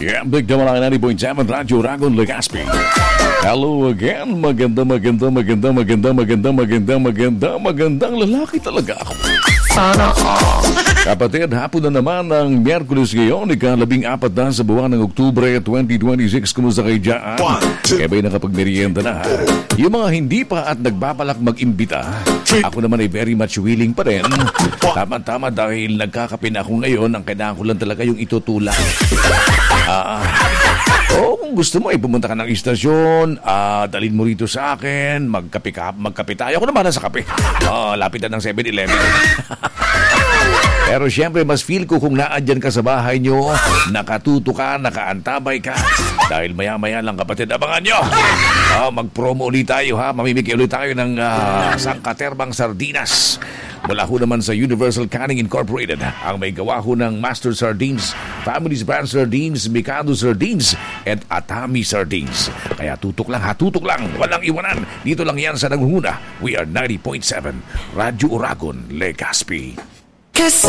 Yeah, Big Damalaki 90.7 Radyo Ragon Legazpi. Hello again. Magandang lalaki talaga ako. Sana Kapatid, hapon na naman ng Miyerkules ngayon, ika-14 na sa buwan ng Oktubre 2026. Kumusta kayo dyan? Kaya ba'y nakapagmerienda na? Yung mga hindi pa at nagbabalak mag-imbita, ako naman ay very much willing pa rin. Tama-tama dahil nagkakape na ako ngayon, ang kailangan ko lang talaga yung itutulak. Kung gusto mo, pumunta ka ng istasyon, dalhin mo rito sa akin, magkape tayo. Ako naman sa kape. Lapitan ng 7-Eleven. Pero siyempre, mas feel ko kung naandyan ka sa bahay nyo, nakatuto ka, nakaantabay ka. Dahil maya-maya lang, kapatid, abangan nyo. Mag-promo ulit tayo, ha? Mamimigay ulit tayo ng sangkaterbang sardinas. Mula ho naman sa Universal Canning Incorporated, ang may gawa ho ng Master Sardines, Family's Brand Sardines, Mikado Sardines, at Atami Sardines. Kaya tutok lang, walang iwanan. Dito lang yan sa Nangunguna. We are 90.7 Radyo Oragon, Legazpi.